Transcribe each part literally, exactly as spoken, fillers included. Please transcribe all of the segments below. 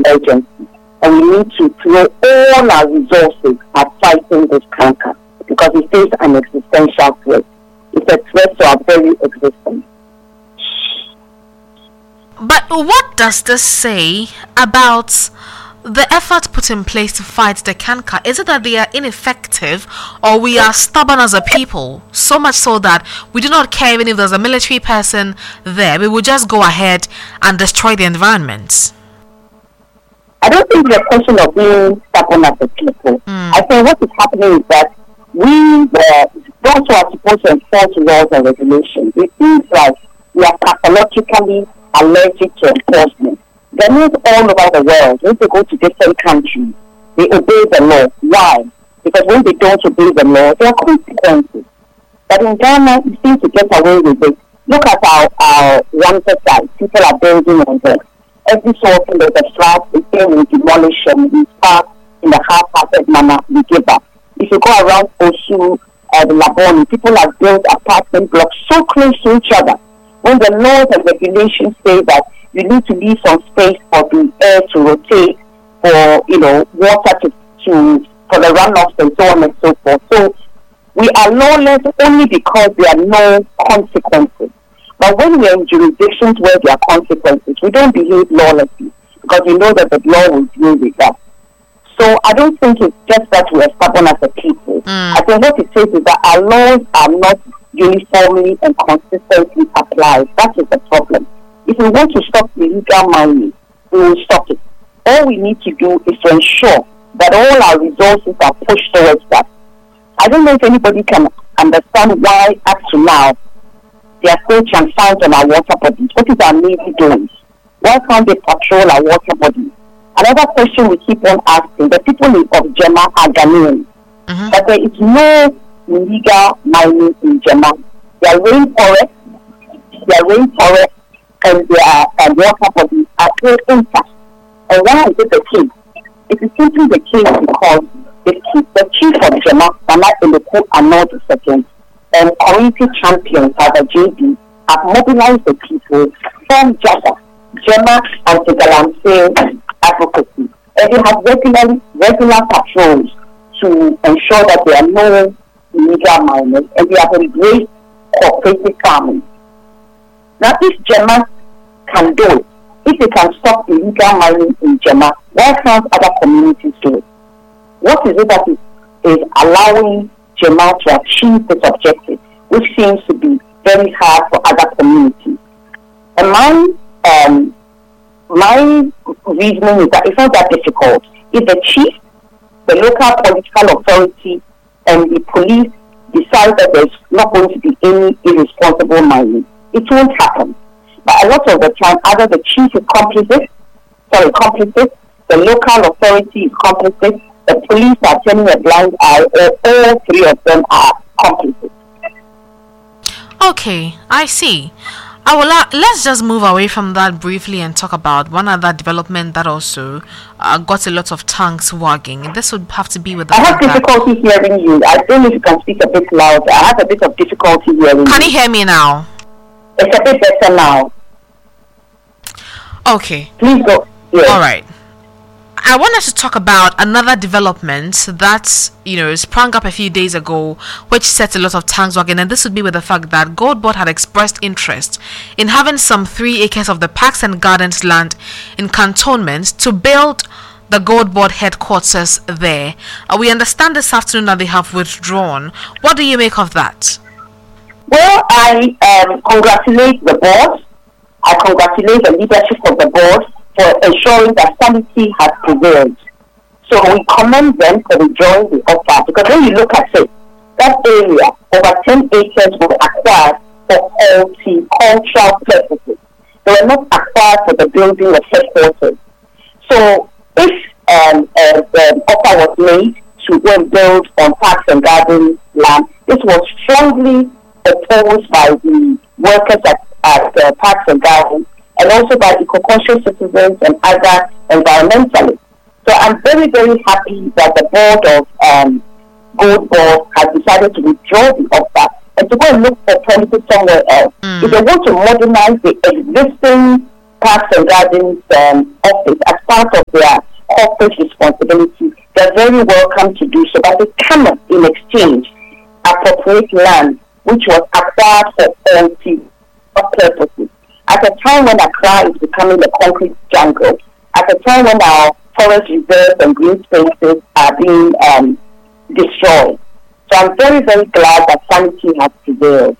urgency. And we need to throw all our resources at fighting this cancer because it is an existential threat. It's a threat to our very existence. But what does this say about the effort put in place to fight the canker? Is it that they are ineffective, or we are stubborn as a people, so much so that we do not care even if there's a military person there, we will just go ahead and destroy the environment? I don't think it's a question of being stubborn as a people. Mm. I think what is happening is that we, uh, those who are supposed to enforce laws and regulations, it seems like we are pathologically allergic to enforcement. Ghanaians all over the world, when they go to different countries, they obey the law. Why? Because when they don't obey the law, there are consequences. But in Ghana, we seem to get away with it. Look at our, our Ramsar site. People are building on them. Every so often there's a flat, they say we demolish them, we start in the half-hearted manner, we give up. If you go around Osu, uh, the Laboni, people have built apartment blocks so close to each other. When the laws and regulations say that you need to leave some space for the air to rotate, for, you know, water to, to for the runoffs and so on and so forth. So we are lawless only because there are no consequences. But when we are in jurisdictions where there are consequences, we don't behave lawlessly because we know that the law will deal with us. So I don't think it's just that we are stubborn as a people. Mm. I think what it says is that our laws are not uniformly and consistently applied. That is the problem. If we want to stop illegal mining, we will stop it. All we need to do is to ensure that all our resources are pushed towards that. I don't know if anybody can understand why, up to now, they are still found on our water bodies. What is our Navy doing? Why can't they patrol our water bodies? Another question we keep on asking, the people of Jema are Ghanaians. Mm-hmm. But there is no illegal mining in Jema. Their rainforest, their rainforest and their uh, water bodies are still intact. And why is it the case? It is simply the case because the chief, the chief of Jema, Nana Eloko Anod Second, and community champions as a J D have mobilized the people from Java, Jema and Tegalamsey advocacy. And they have regular, regular patrols to ensure that there are no illegal miners, and they have embraced cooperative farming. Now, if Jema can do it, if they can stop illegal mining in Jema, why can't other communities do it? What is it that is, is allowing Jema to achieve this objective, which seems to be very hard for other communities? And my um, my reasoning is that it's not that difficult. If the chief, the local political authority, and the police decide that there's not going to be any irresponsible mining, it won't happen. But a lot of the time, either the chief is complicit, sorry, complicit, the local authority is complicit, the police are turning a blind eye, or all three of them are complicit. Okay, I see. I will, uh, let's just move away from that briefly and talk about one other development that also uh, got a lot of tongues wagging. This would have to be with the I have difficulty hearing you. I don't know if you can speak a bit louder. I have a bit of difficulty hearing you. Can you hear me now? It's a bit better now. Okay. Please go. Yes. All right. I want us to talk about another development that, you know, sprang up a few days ago, which set a lot of tongues wagging, and this would be with the fact that Gold Board had expressed interest in having some three acres of the Parks and Gardens land in cantonment to build the Gold Board headquarters there. Uh, we understand this afternoon that they have withdrawn. What do you make of that? Well, I um, congratulate the board. I congratulate the leadership of the board for ensuring that sanity has prevailed. So we commend them for withdrawing the offer, because when you look at it, that area, over ten acres, were acquired for horticultural purposes. They were not acquired for the building of headquarters. So if um, uh, the offer was made to go and build on Parks and Gardens land, this was strongly opposed by the workers at, at uh, Parks and Gardens, and also by eco-conscious citizens and other environmentalists. So I'm very, very happy that the board of um, Gold Board has decided to withdraw the offer and to go and look for premises somewhere else. Mm. If they want to modernize the existing Parks and Gardens um, office as part of their corporate responsibility, they're very welcome to do so, but they cannot, in exchange, appropriate land which was acquired for faulty purposes. At a time when Accra is becoming a concrete jungle, at a time when our forest reserves and green spaces are being um, destroyed. So I'm very, very glad that sanity has prevailed.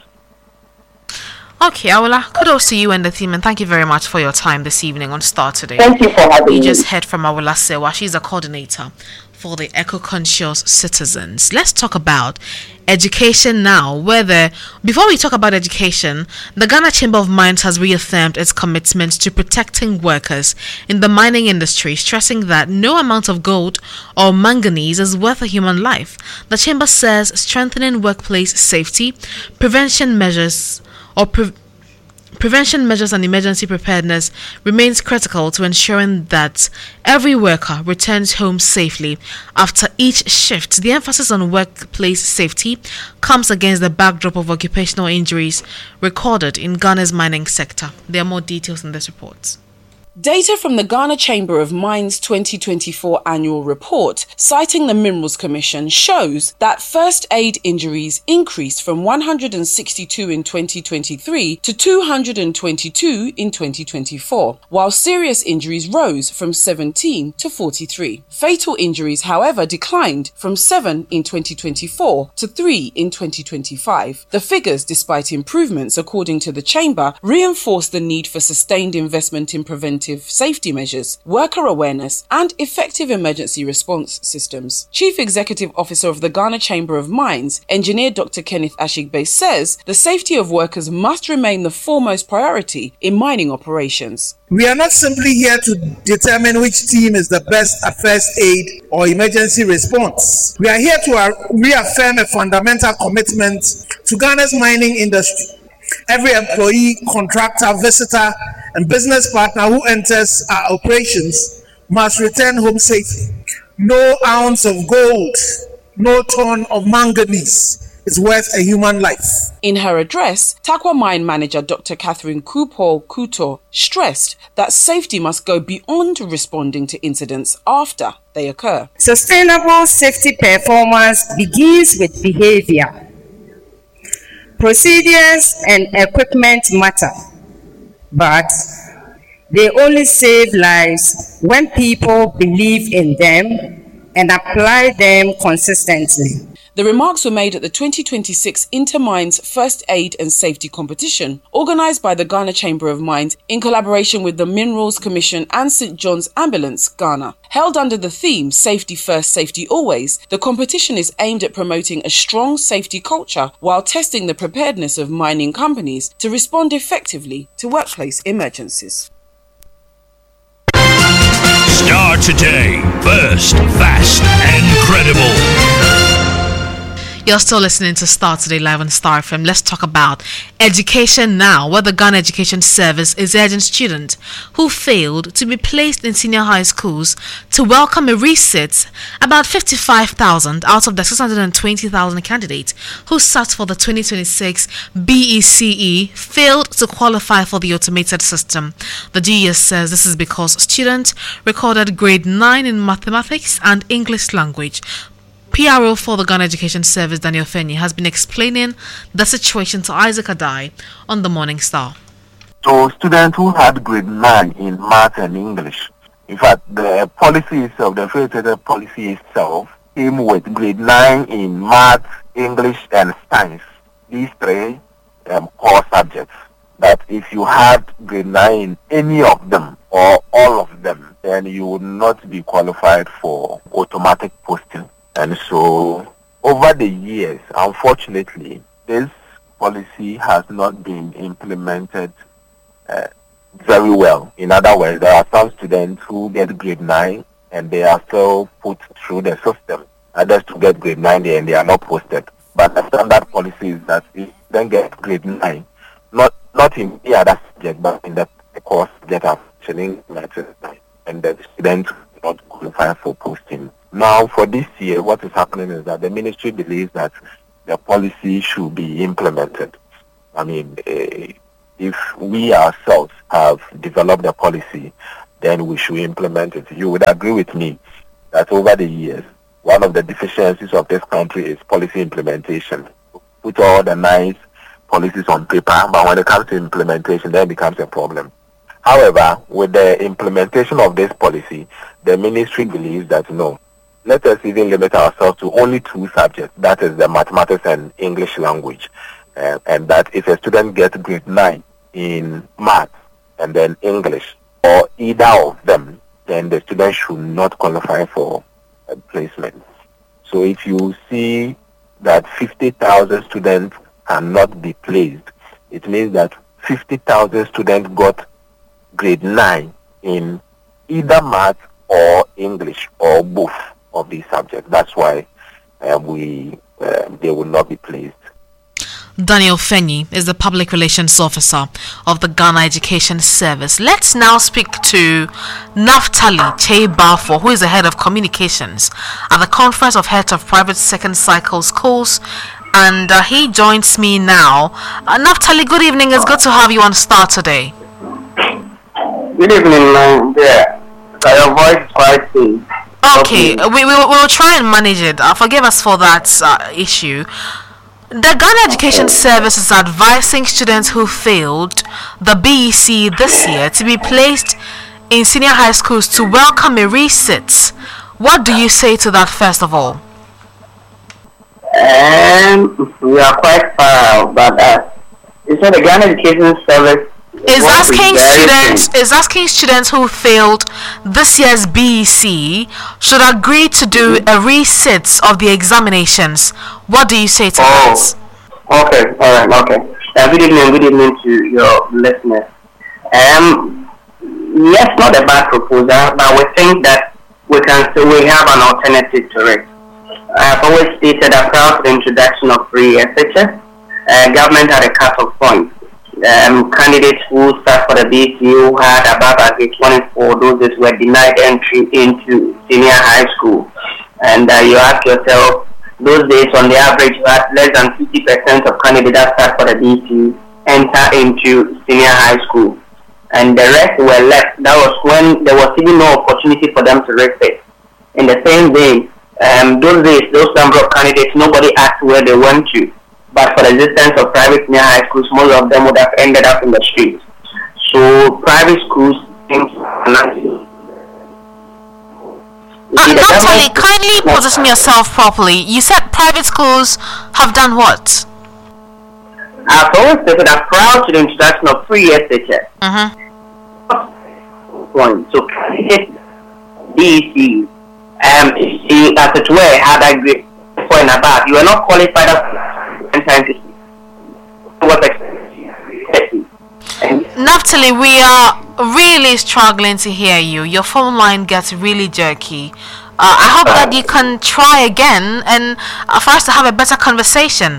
Okay, Awola, kudos to you and the team, and thank you very much for your time this evening on Star Today. Thank you for having me. We just heard from Awola Sewa. She's a coordinator for the eco-conscious citizens. Let's talk about education now. Whether before we talk about education, the Ghana Chamber of Mines has reaffirmed its commitment to protecting workers in the mining industry, stressing that no amount of gold or manganese is worth a human life. The chamber says strengthening workplace safety, prevention measures or pre- Prevention measures and emergency preparedness remains critical to ensuring that every worker returns home safely after each shift. The emphasis on workplace safety comes against the backdrop of occupational injuries recorded in Ghana's mining sector. There are more details in this report. Data from the Ghana Chamber of Mines twenty twenty-four annual report, citing the Minerals Commission, shows that first aid injuries increased from one hundred sixty-two in twenty twenty-three to two hundred twenty-two in twenty twenty-four, while serious injuries rose from seventeen to forty-three. Fatal injuries, however, declined from seven in twenty twenty-four to three in twenty twenty-five. The figures, despite improvements according to the Chamber, reinforce the need for sustained investment in preventive safety measures, worker awareness, and effective emergency response systems. Chief Executive Officer of the Ghana Chamber of Mines, Engineer Doctor Kenneth Ashigbe, says the safety of workers must remain the foremost priority in mining operations. We are not simply here to determine which team is the best at first aid or emergency response. We are here to reaffirm a fundamental commitment to Ghana's mining industry. Every employee, contractor, visitor, and business partner who enters our operations must return home safely. No ounce of gold, no ton of manganese is worth a human life. In her address, Takwa Mine Manager Doctor Catherine Kupol Kuto stressed that safety must go beyond responding to incidents after they occur. Sustainable safety performance begins with behavior. Procedures and equipment matter, but they only save lives when people believe in them and apply them consistently. The remarks were made at the twenty twenty-six Intermines First Aid and Safety Competition, organised by the Ghana Chamber of Mines in collaboration with the Minerals Commission and Saint John's Ambulance, Ghana. Held under the theme Safety First, Safety Always, the competition is aimed at promoting a strong safety culture while testing the preparedness of mining companies to respond effectively to workplace emergencies. Star Today, first, fast, and credible. You're still listening to Star Today live on Star F M. Let's talk about education now, where the Ghana Education Service is urging students who failed to be placed in senior high schools to welcome a resit. About fifty-five thousand out of the six hundred twenty thousand candidates who sat for the twenty twenty-six B E C E failed to qualify for the automated system. The G E S says this is because students recorded grade nine in mathematics and English language. P R O for the Ghana Education Service, Daniel Fenny, has been explaining the situation to Isaac Adai on the Morning Star. So students who had grade nine in math and English, in fact, the policy itself, the affiliated policy itself, came with grade nine in math, English, and science. These three um, core subjects. That if you had grade nine in any of them or all of them, then you would not be qualified for automatic posting. And so, over the years, unfortunately, this policy has not been implemented uh, very well. In other words, there are some students who get grade nine and they are still put through the system. Others to get grade nine and they are not posted. But the standard policy is that if you then get grade nine, not not in any other subject, but in the course that are mentioning, and the students not qualify for posting. Now, for this year, what is happening is that the ministry believes that the policy should be implemented. I mean, uh, if we ourselves have developed a policy, then we should implement it. You would agree with me that over the years, one of the deficiencies of this country is policy implementation. Put all the nice policies on paper, but when it comes to implementation, then it becomes a problem. However, with the implementation of this policy, the ministry believes that no, let us even limit ourselves to only two subjects, that is the mathematics and English language. Uh, and that if a student gets grade nine in math and then English, or either of them, then the student should not qualify for a placement. So if you see that fifty thousand students cannot be placed, it means that fifty thousand students got grade nine in either math or English or both of these subjects. That's why uh, we uh, they will not be placed. Daniel Fenyi is the Public Relations Officer of the Ghana Education Service. Let's now speak to Naphtali Che-Balfour, who is the Head of Communications at the Conference of Heads of Private Second Cycle Schools, and uh, he joins me now. Uh, Naphtali, good evening. It's good to have you on Star today. Good evening, man. Yeah, your voice is quite thin. Okay, okay. we, we, we will try and manage it. Uh, forgive us for that uh, issue. The Ghana Education Service is advising students who failed the B E C this year to be placed in senior high schools to welcome a resit. What do you say to that, first of all? Um, we are quite far, but uh, you said the Ghana Education Service is asking students is asking students who failed this year's B E C should agree to do a resit of the examinations. What do you say to oh, that? Okay, all right, okay. Uh, good evening, good evening to your listeners. Um, yes, not a bad proposal, but we think that we can still we have an alternative to it. I've always stated that prior to the introduction of free S H S, uh, government had a cut-off point. Um, candidates who sat for the B E C who had above at least twenty-four doses were denied entry into senior high school. And uh, you ask yourself, those days on the average, you had less than fifty percent of candidates that sat for the B E C enter into senior high school. And the rest were left. That was when there was even no opportunity for them to refit. In the same vein, um, those days, those number of candidates, nobody asked where they went to. But for the existence of private senior high schools, most of them would have ended up in the streets. So private schools think uh, Naphtali, kindly position yourself properly. You said private schools have done what? I've always said that prior to the introduction of free S H S, uh-huh. point. So D E C, um, she, as it were, had a grade four and above. You are not qualified as Naphtali, we are really struggling to hear you. Your phone line gets really jerky. Uh, I hope that you can try again and uh, for us to have a better conversation.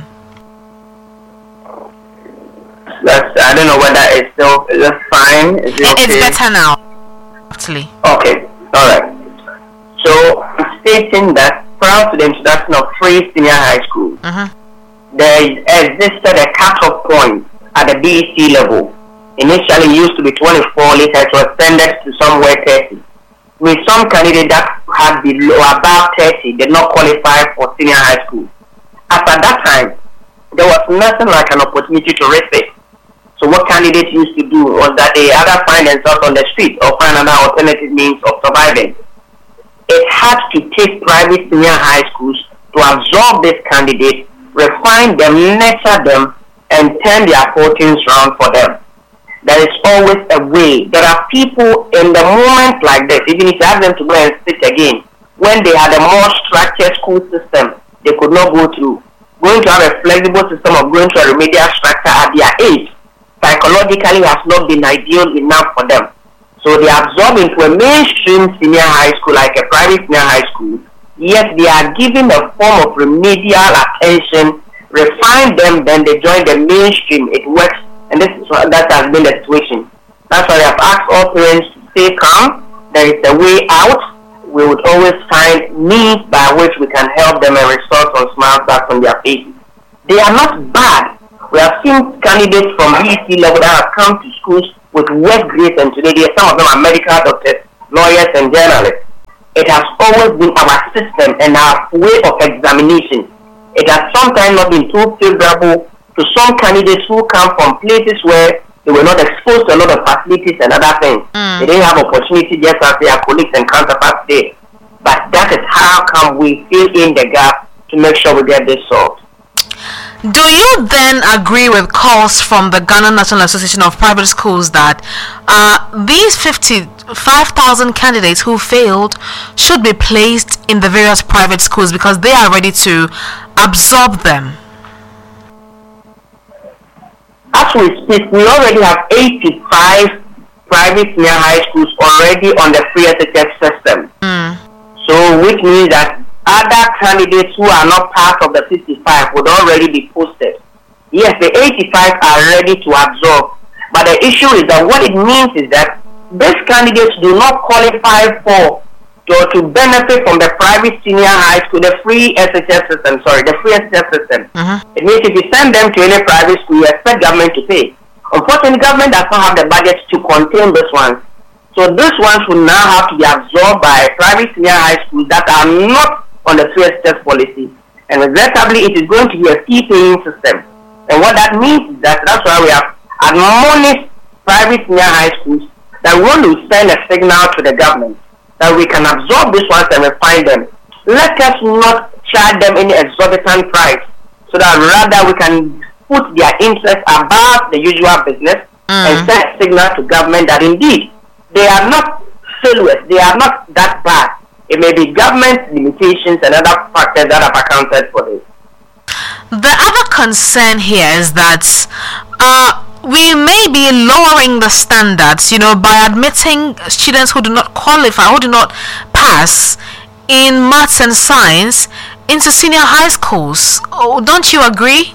That's, I don't know whether it's still is it fine. Is it it, okay? It's better now, Naphtali. Okay, all right. So I'm stating that prior to the introduction of free senior high school, uh-huh. there existed a cut-off point at the B E C level. Initially it used to be twenty-four, later it was extended to somewhere thirty. With some candidates that had below above thirty did not qualify for senior high school. As at that time, there was nothing like an opportunity to refit. So what candidates used to do was that they either find themselves on the street or find another alternative means of surviving. It had to take private senior high schools to absorb this candidate, refine them, nurture them, and turn their fortunes round for them. There is always a way. There are people in the moment like this, even if you ask them to go and sit again, when they had a more structured school system, they could not go through. Going to have a flexible system of going to a remedial structure at their age, psychologically has not been ideal enough for them. So they absorb into a mainstream senior high school, like a private senior high school, yet they are given a form of remedial attention, refine them, then they join the mainstream. It works, and this is what, that has been the situation. That's why I've asked all parents to stay calm. There is a way out. We would always find means by which we can help them and restore some smiles back from their faces. They are not bad. We have seen candidates from B E C level that have come to schools with work grades, and today they, some of them are medical doctors, lawyers, and journalists. It has always been our system and our way of examination. It has sometimes not been too favorable to some candidates who come from places where they were not exposed to a lot of facilities and other things. Mm. They didn't have opportunity just as their colleagues and counterparts did. But that is how come we fill in the gap to make sure we get this solved. Do you then agree with calls from the Ghana National Association of Private Schools that uh, these fifty-five thousand candidates who failed should be placed in the various private schools because they are ready to absorb them? As we speak, we already have eighty-five private senior high schools already on the free S H F system. Mm. So, which means that other candidates who are not part of the fifty-five would already be posted. Yes, the eighty-five are ready to absorb. But the issue is that what it means is that these candidates do not qualify for to, to benefit from the private senior high school, the free S H F system, sorry, the free S H F system. Uh-huh. It means if you send them to any private school, you expect government to pay. Unfortunately, government does not have the budget to contain this one. So these ones will now have to be absorbed by private senior high schools that are not on the free S H F policy, and regrettably, it is going to be a fee-paying system. And what that means is that that's why we have admonished private senior high schools that we want to send a signal to the government that we can absorb these ones and refine them. Let us not charge them any exorbitant price, so that rather we can put their interests above the usual business mm. and send a signal to government that indeed they are not failures, they are not that bad. It may be government limitations and other factors that have accounted for this. The other concern here is that uh, we may be lowering the standards, you know, by admitting students who do not qualify, who do not pass in maths and science into senior high schools. Oh, don't you agree?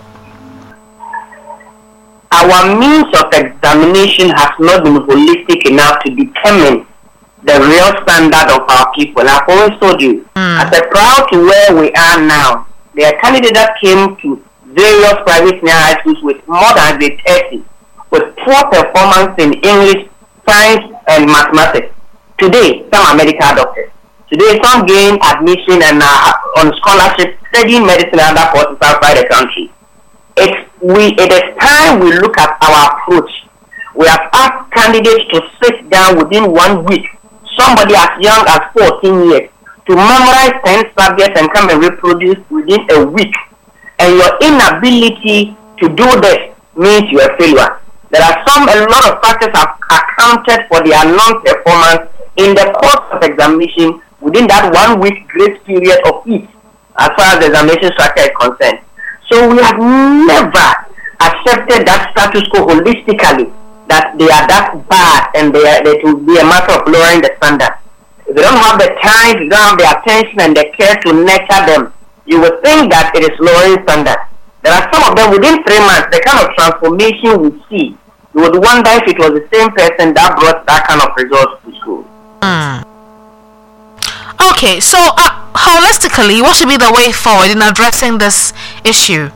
Our means of examination has not been holistic enough to determine the real standard of our people. I've always told you, mm. as a proud to where we are now, there are candidates that came to various private senior high schools with more than the thirty, with poor performance in English, science, and mathematics. Today, some are medical doctors. Today, some gain admission and are on scholarship studying medicine and other courses outside the country. It's, we, it is time we look at our approach. We have asked candidates to sit down within one week, somebody as young as fourteen years, to memorize ten subjects and come and reproduce within a week. And your inability to do this means you are a failure. There are some, a lot of factors have accounted for their non-performance in the course of examination within that one week grace period of each, as far as the examination structure is concerned. So we have never accepted that status quo holistically, that they are that bad and they are, it will be a matter of lowering the standard. If they don't have the time, if they don't have the attention and the care to nurture them, you would think that it is lowering standard. There are some of them within three months, the kind of transformation we see, you would wonder if it was the same person that brought that kind of results to school. Mm. Okay, so uh, holistically, what should be the way forward in addressing this issue?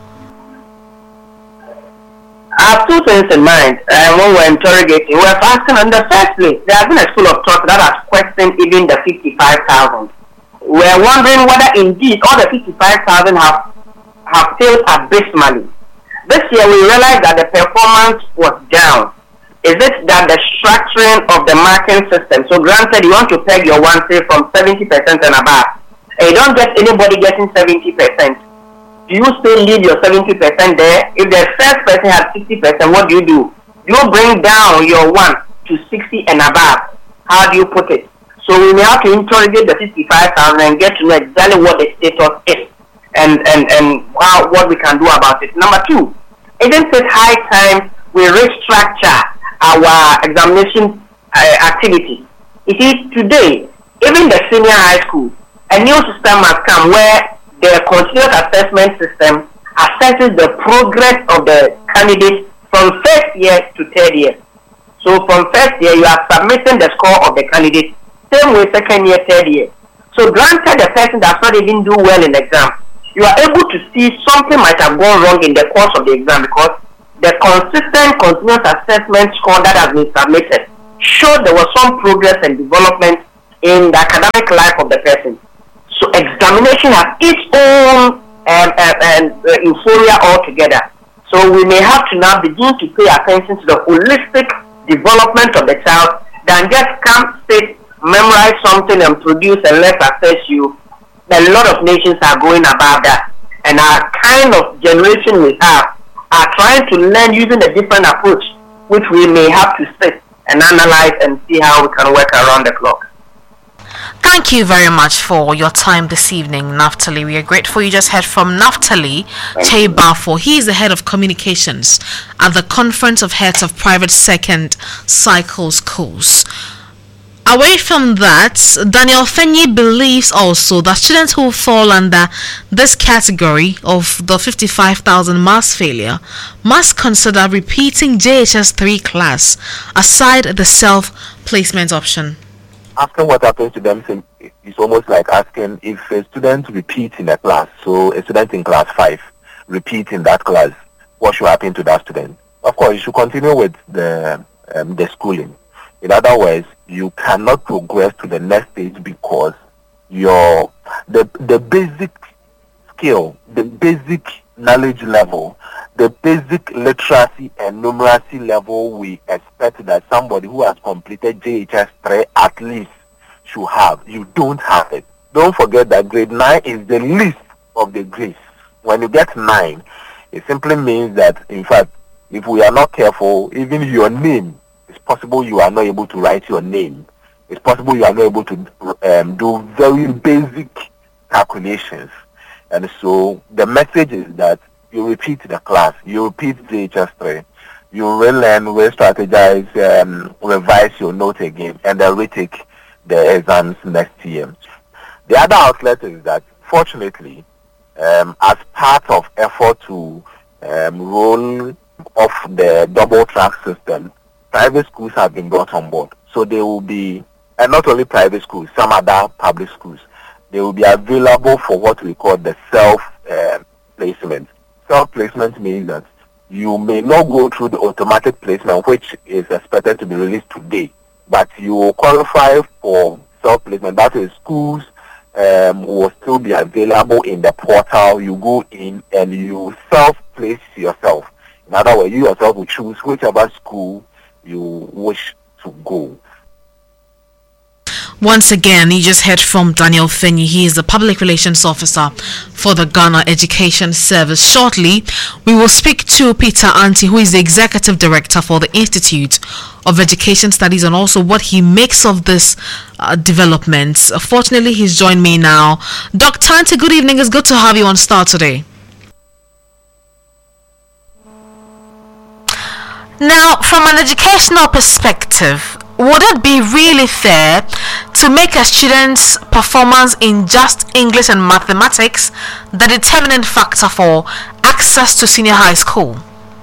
I have two things in mind uh, when we're interrogating. We're asking in the first place, there has been a school of thought that has questioned even the fifty-five thousand. We're wondering whether indeed all the fifty-five thousand have, have failed abysmally. This year we realized that the performance was down. Is it that the structuring of the marking system, so granted you want to peg your one say from seventy percent and above, and you don't get anybody getting seventy percent. Do you still leave your seventy percent there? If the first person has sixty percent, what do you do? Do you bring down your one to sixty and above? How do you put it? So we may have to interrogate the fifty-five thousand and get to know exactly what the status is and, and, and how, what we can do about it. Number two, isn't it high time we restructure our examination uh, activity? It is today, even the senior high school, a new system has come where the continuous assessment system assesses the progress of the candidate from first year to third year. So from first year, you are submitting the score of the candidate, same way second year, third year. So granted the person does not even do well in the exam, you are able to see something might have gone wrong in the course of the exam, because the consistent continuous assessment score that has been submitted showed there was some progress and development in the academic life of the person. So examination has its own um, uh, and uh, euphoria altogether. So we may have to now begin to pay attention to the holistic development of the child than just come, sit, memorize something and produce and let's assess you. A lot of nations are going about that, and our kind of generation we have are trying to learn using a different approach, which we may have to sit and analyze and see how we can work around the clock. Thank you very much for your time this evening, Naphtali. We are grateful. You just heard from Naphtali Cheibafo. He is the head of communications at the Conference of Heads of Private Second Cycle Schools. Away from that, Daniel Fenyi believes also that students who fall under this category of the fifty-five thousand mass failure must consider repeating J H S three class aside the self-placement option. After what happens to them, it's almost like asking if a student repeats in a class, so a student in class five repeats in that class, what should happen to that student? Of course, you should continue with the um, the schooling. In other words, you cannot progress to the next stage because your the the basic skill, the basic knowledge level, the basic literacy and numeracy level we expect that somebody who has completed J H S three at least should have. You don't have it. Don't forget that grade nine is the least of the grades. When you get nine, it simply means that, in fact, if we are not careful, even your name, it's possible you are not able to write your name. It's possible you are not able to um, do very basic calculations. And so the message is that you repeat the class, you repeat J H S three, you relearn, re-strategize, um, revise your notes again, and then retake the exams next year. The other outlet is that, fortunately, um, as part of effort to um, roll off the double track system, private schools have been brought on board. So they will be, and not only private schools, some other public schools, they will be available for what we call the self-placement. Uh, self-placement means that you may not go through the automatic placement, which is expected to be released today, but you will qualify for self-placement. That is, schools um, will still be available in the portal. You go in and you self-place yourself. In other words, you yourself will choose whichever school you wish to go. Once again, you just heard from Daniel Fenyi. He is the Public Relations Officer for the Ghana Education Service. Shortly, we will speak to Peter Anti, who is the Executive Director for the Institute of Education Studies, and also what he makes of this uh, developments. Uh, fortunately, he's joined me now. Doctor Anti, good evening. It's good to have you on Star today. Now, from an educational perspective, would it be really fair to make a student's performance in just English and mathematics the determining factor for access to senior high school?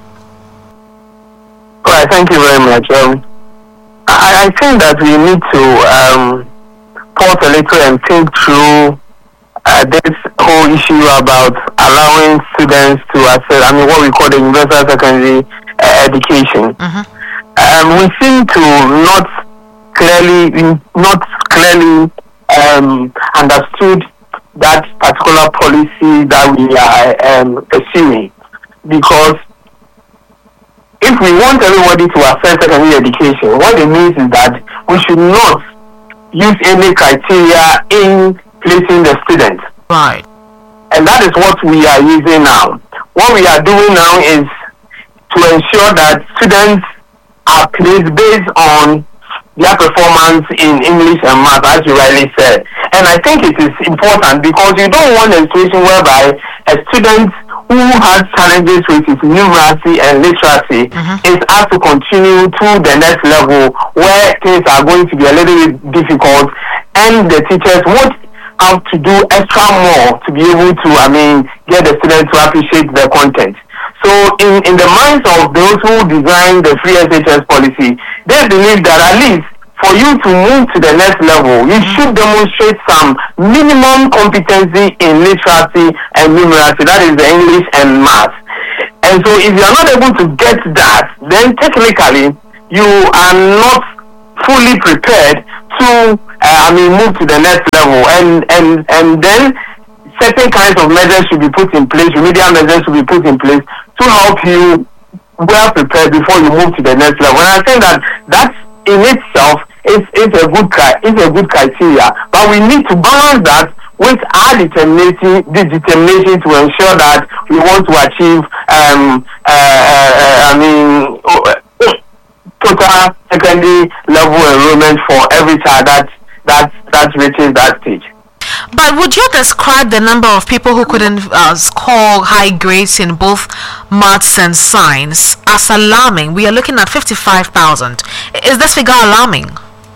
All right, thank you very much. Um, I, I think that we need to um, pause a little and think through uh, this whole issue about allowing students to access, I mean, what we call the universal secondary uh, education. Mm-hmm. Um, we seem to not clearly, not clearly um, understood that particular policy that we are um, pursuing. Because if we want everybody to access secondary education, what it means is that we should not use any criteria in placing the student. Right. And that is what we are using now. What we are doing now is to ensure that students are placed based on their performance in English and math, as you rightly said. And I think it is important because you don't want a situation whereby a student who has challenges with his numeracy and literacy mm-hmm. is asked to continue to the next level where things are going to be a little bit difficult, and the teachers would have to do extra more to be able to, I mean, get the students to appreciate the content. So in, in the minds of those who designed the free S H S policy, they believe that at least for you to move to the next level, you should demonstrate some minimum competency in literacy and numeracy, that is the English and math. And so if you are not able to get that, then technically you are not fully prepared to, uh, I mean, move to the next level. And, and, and then certain kinds of measures should be put in place, remedial measures should be put in place to help you well prepared before you move to the next level. And I think that that in itself is, is a good is a good criteria. But we need to balance that with our determination, the determination to ensure that we want to achieve, um, uh, uh, I mean, total secondary level enrollment for every child that that that reaches that stage. But would you describe the number of people who couldn't uh, score high grades in both maths and science as alarming? We are looking at fifty-five thousand. Is this figure alarming?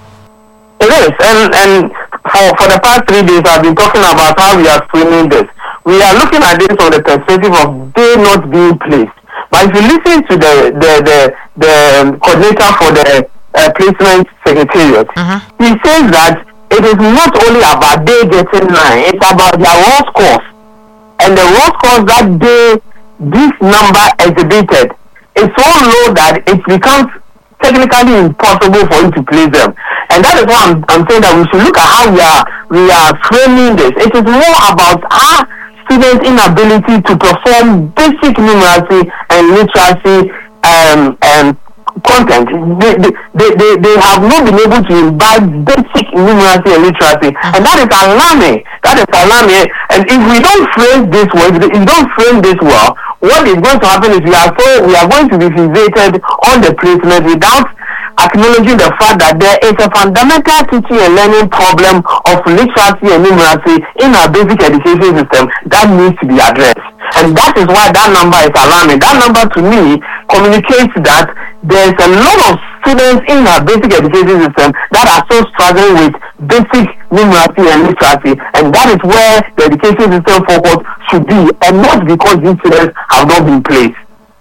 It is, and, and for, for the past three days I've been talking about how we are framing this. We are looking at this from the perspective of they not being placed. But if you listen to the, the, the, the coordinator for the uh, placement secretariat, mm-hmm. he says that it is not only about they getting nine, it's about their raw scores. And the raw scores that day this number exhibited is so low that it becomes technically impossible for you to place them. And that is why I'm, I'm saying that we should look at how we are we are framing this. It is more about our students' inability to perform basic numeracy and literacy um, and content. They, they, they, they have not been able to imbibe basic numeracy and literacy, and that is alarming. That is alarming. And if we don't frame this well, if we don't frame this well, what is going to happen is we are so we are going to be fixated on the placement without acknowledging the fact that there is a fundamental teaching and learning problem of literacy and numeracy in our basic education system that needs to be addressed. And that is why that number is alarming. That number to me communicates that there's a lot of students in our basic education system that are so struggling with basic numeracy and literacy, and that is where the education system focus should be, and not because these students have not been placed.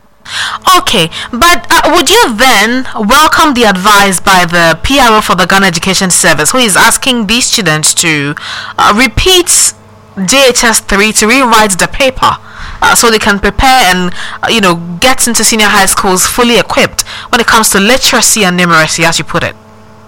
Okay, but uh, would you then welcome the advice by the P R O for the Ghana Education Service, who is asking these students to uh, repeat J H S three, to rewrite the paper uh, so they can prepare and uh, you know get into senior high schools fully equipped when it comes to literacy and numeracy, as you put it?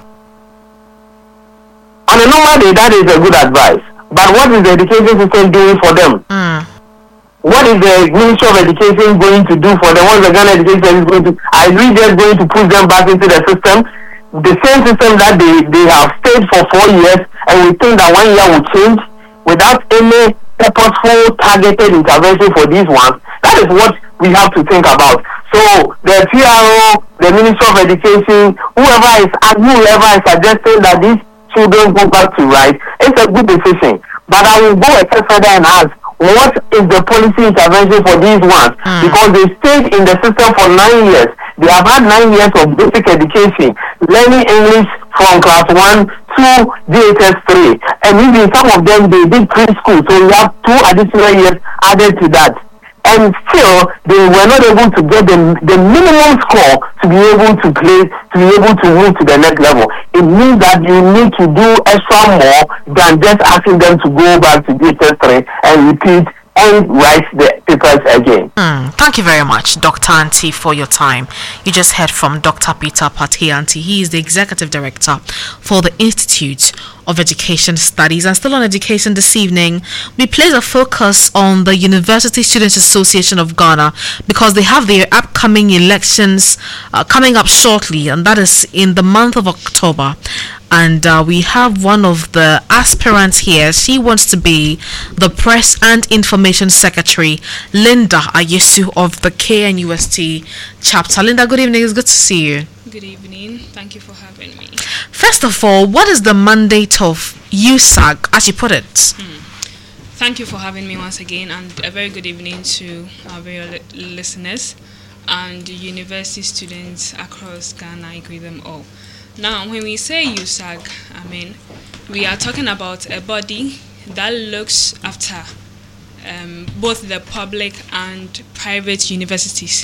On a normal day, that is a good advice. But what is the education system doing for them? Mm. What is the Ministry of Education going to do for them? What is the Ghana Education Service going to? Are we just going to push them back into the system? The same system that they, they have stayed for four years, and we think that one year will change without any purposeful, targeted intervention for these ones. That is what we have to think about. So the P R O, the Ministry of Education, whoever is whoever is suggesting that these children go back to right, it's a good decision. But I will go a step further and ask, what is the policy intervention for these ones? Mm. Because they stayed in the system for nine years. They have had nine years of basic education, learning English from class one to J H S three. And even some of them, they did preschool. So we have two additional years added to that. And still, they were not able to get the, the minimum score to be able to play, to be able to move to the next level. It means that you need to do extra more than just asking them to go back to J H S three and repeat and write the papers again. Mm, thank you very much, Doctor Anti, for your time. You just heard from Doctor Peter Partey-Anti. He is the Executive Director for the Institute of Education Studies. And still on education this evening, we place a focus on the University Students Association of Ghana, because they have their upcoming elections uh, coming up shortly, and that is in the month of October. And uh, we have one of the aspirants here. She wants to be the Press and Information Secretary, Linda Ayesu of the K N U S T chapter. Linda, good evening. It's good to see you. Good evening. Thank you for having me. First of all, what is the mandate of U S A G, as you put it? Hmm. Thank you for having me once again, and a very good evening to our very li- listeners and university students across Ghana. I greet them all. Now, when we say U S A G, I mean, we are talking about a body that looks after um, both the public and private universities.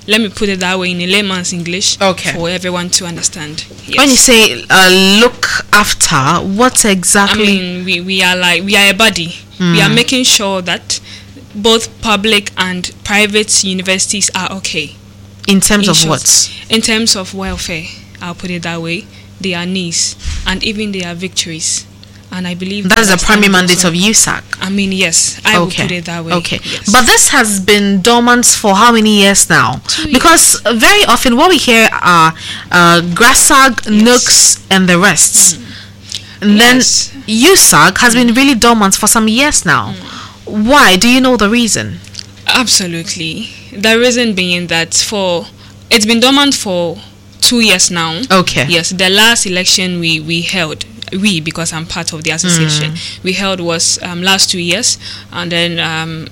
Let me put it that way in a layman's English, okay, for everyone to understand. Yes. When you say uh, look after, what exactly? I mean, we, we are like, we are a body. Mm. We are making sure that both public and private universities are okay. In terms in of short, what? In terms of welfare, I'll put it that way. Their needs and even their victories. And I believe that is the primary mandate of U S A C. I mean, yes, I okay. will put it that way. Okay, yes. But this has been dormant for how many years now? Two because years. Very often what we hear are uh, GRASAG, yes. NUCS, and the rest. Mm. And yes. then U S A C has mm. been really dormant for some years now. Mm. Why? Do you know the reason? Absolutely. The reason being that for it's been dormant for two years now. Okay. Yes, the last election we we held. We, because I'm part of the association, mm. we held was um, last two years, and then um,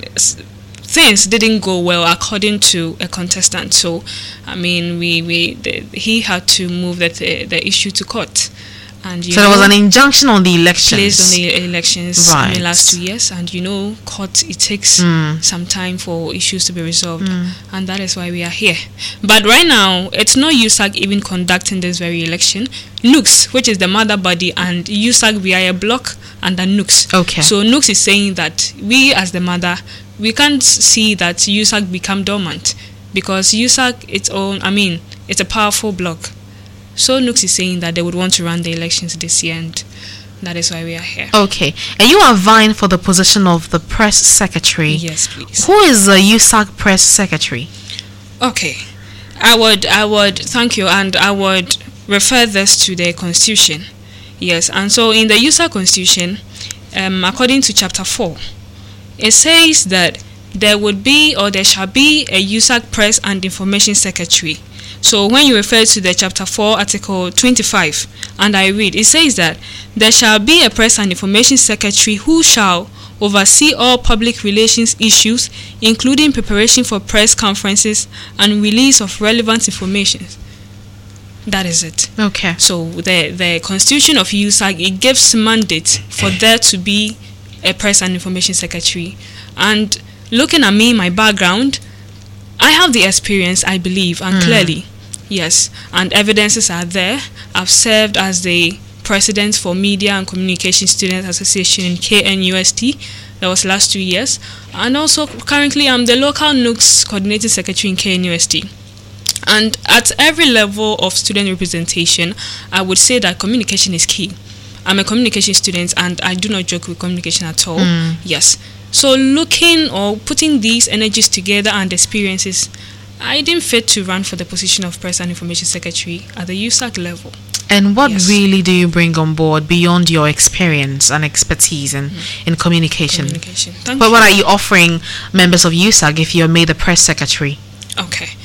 things didn't go well according to a contestant. So, I mean, we we the, he had to move that the, the issue to court, and you so know, there was an injunction on the elections. Placed on the elections right. in the last two years, and you know, court it takes mm. some time for issues to be resolved, mm. and that is why we are here. But right now, it's not U S A C even conducting this very election. NUCS, which is the mother body, and U S A C, we are a block under NUCS. Okay. So NUCS is saying that we, as the mother, we can't see that U S A C become dormant because U S A C, its own, I mean, it's a powerful block. So NUCS is saying that they would want to run the elections this year, and that is why we are here. Okay. And you are vying for the position of the press secretary. Yes, please. Who is the U S A C press secretary? Okay. I would, I would, thank you, and I would refer this to the constitution. Yes, and so in the U S A C constitution, um, according to chapter four, it says that there would be or there shall be a U S A C press and information secretary. So when you refer to the chapter four, article twenty-five, and I read, it says that there shall be a press and information secretary who shall oversee all public relations issues, including preparation for press conferences and release of relevant information. That is it. Okay. So the the constitution of U S A C, it gives mandate for there to be a press and information secretary. And looking at me, my background, I have the experience, I believe, and mm. clearly, yes, and evidences are there. I've served as the president for Media and Communication Students Association in K N U S T. That was last two years. And also currently I'm the local NUCS coordinating secretary in K N U S T. And at every level of student representation, I would say that communication is key. I'm a communication student and I do not joke with communication at all. Mm. Yes. So looking or putting these energies together and experiences, I didn't fit to run for the position of Press and Information Secretary at the U S A C level. And what yes. really do you bring on board beyond your experience and expertise in, mm. in communication? Communication. Thank but you. What are you offering members of U S A C if you're made the press secretary? Okay.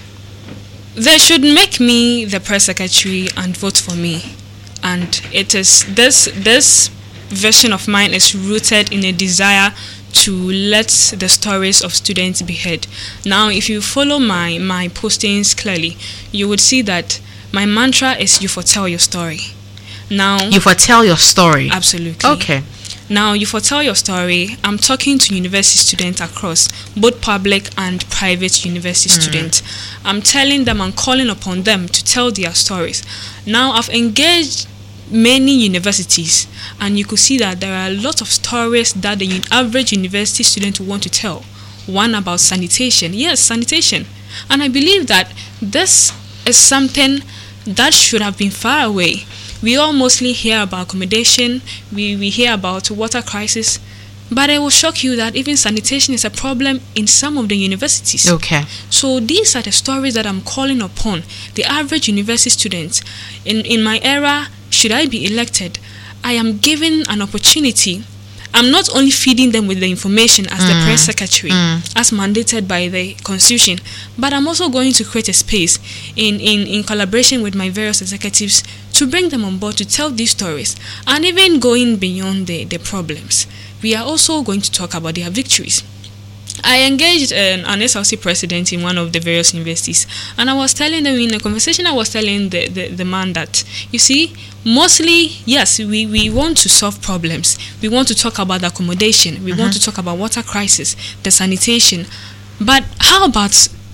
They should make me the press secretary and vote for me. And it is this this vision of mine is rooted in a desire to let the stories of students be heard. Now, if you follow my, my postings clearly, you would see that my mantra is you foretell your story. Now, you foretell your story? Absolutely. Okay. Now, you foretell your story. I'm talking to university students across, both public and private university mm. students. I'm telling them and calling upon them to tell their stories. Now, I've engaged many universities, and you could see that there are a lot of stories that the average university student want to tell. One about sanitation. Yes, sanitation. And I believe that this is something that should have been far away. We all mostly hear about accommodation, we, we hear about water crisis, but it will shock you that even sanitation is a problem in some of the universities. Okay. So these are the stories that I'm calling upon the average university students. In, in my era, should I be elected, I am given an opportunity. I'm not only feeding them with the information as mm. the press secretary, mm. as mandated by the constitution, but I'm also going to create a space in, in, in collaboration with my various executives to bring them on board to tell these stories. And even going beyond the, the problems, we are also going to talk about their victories. I engaged an, an S L C president in one of the various universities, and I was telling them in a conversation, I was telling the, the, the man that, you see, mostly, yes, we, we want to solve problems. We want to talk about accommodation. We uh-huh. want to talk about water crisis, the sanitation. But how about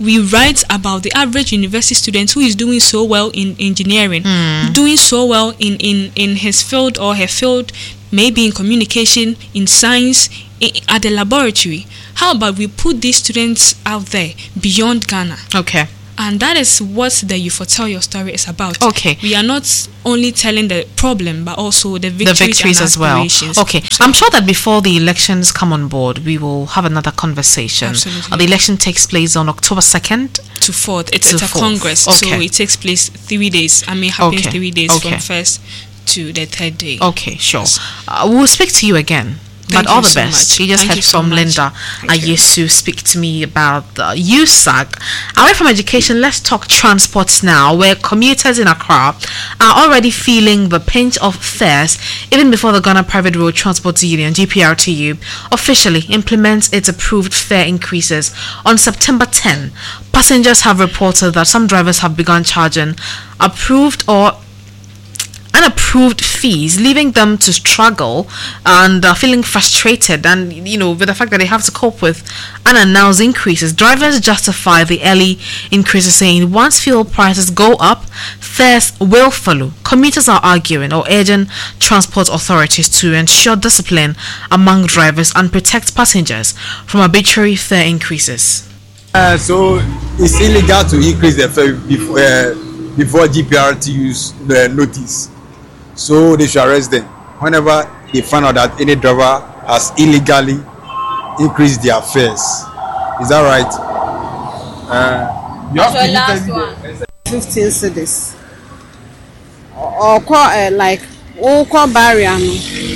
we write about the average university student who is doing so well in engineering, mm. doing so well in, in, in his field or her field, maybe in communication, in science, in, at the laboratory. How about we put these students out there beyond Ghana? Okay. And that is what the You For Tell Your Story is about. Okay. We are not only telling the problem, but also the victories, the victories and as well. Okay. So I'm sure that before the elections come on board, we will have another conversation. Absolutely. Uh, the election takes place on October second to fourth. It's, to it's a fourth. congress, Okay. so it takes place three days. I mean, happens Okay. three days Okay. from first to the third day. Okay, sure. Yes. Uh, we'll speak to you again. Thank But all you the so best. much. You just Thank heard you so from much. Linda Thank you. Ayesu speak to me about the U S A C. Away from education, let's talk transports now, where commuters in Accra are already feeling the pinch of fares even before the Ghana Private Road Transport Union, G P R T U, officially implements its approved fare increases on September tenth. Passengers have reported that some drivers have begun charging approved or unapproved fees, leaving them to struggle and uh, feeling frustrated, and you know, with the fact that they have to cope with unannounced increases. Drivers justify the early increases, saying once fuel prices go up, fares will follow. Commuters are arguing or urging transport authorities to ensure discipline among drivers and protect passengers from arbitrary fare increases. Uh, so it's illegal to increase the fare before, uh, before G P R T U's the notice. So they should arrest them whenever they find out that any driver has illegally increased their fares. Is that right? Uh, you have so to last one. fifteen cedis. Or call uh, like all call barrier. No.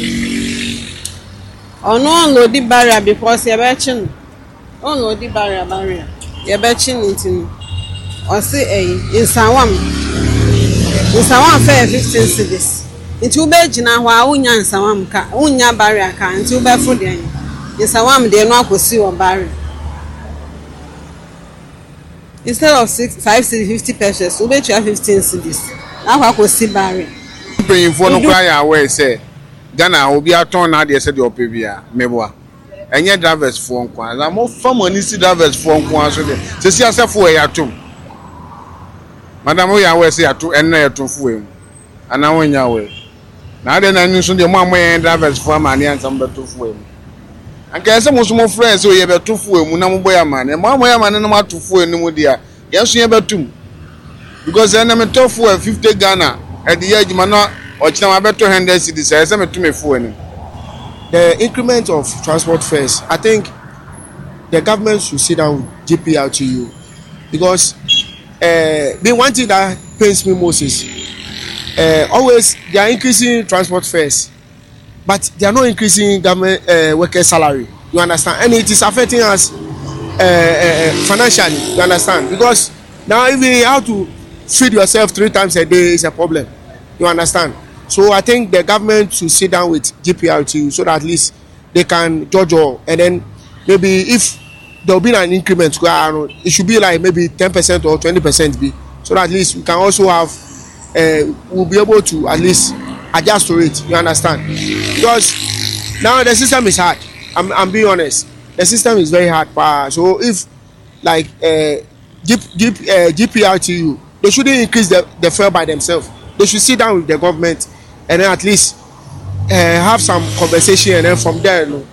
Or no unload the barrier because you're betching. Unload the barrier barrier. You're betching it in. Or say a in Sawam. In Sawam fair fifteen cedis. Nti ube jina hwa unya nsawam ka unya barrier ka nti ube fu de nsawam de no akosi o barrier instead of six five cedis fifty pesos ube try fifteen cedis na kwa akosi barrier paying for no cry away say Ghana obi aton na de say de opebia meboa enye drivers for nko na mo family si drivers for nko aso de se si asefo e atom madam o ya we say ato enna atom fu e ana wonya we na de na nso de mo amoye drivers for amane ansam beto fu e anka ese mo so mo friends o ye beto fu e mu na mo boy amane mo amoye amane no mato fu e mu dia yeso ye betum because ena me to fu e fifty Ghana e de ye adwuma no o kina ma beto one hundred cedis e se me to me fu e ni. The increment of transport fares, I think the government should sit down with G P R T U because uh, the one thing that pains me most is uh, always they are increasing transport fares, but they are not increasing government uh, workers' salary. You understand? And it is affecting us uh, uh, financially. You understand? Because now even how to feed yourself three times a day is a problem. You understand? So I think the government should sit down with G P R T U so that at least they can judge all, and then maybe if there will be an increment, it should be like maybe ten percent or twenty percent be, so that at least we can also have, uh, we'll be able to at least adjust to it. You understand? Because now the system is hard. I'm, I'm being honest. The system is very hard. So if like uh, G, G, uh, G P R T U, they shouldn't increase the, the fare by themselves. They should sit down with the government and then at least uh, have some conversation, and then from there, you know,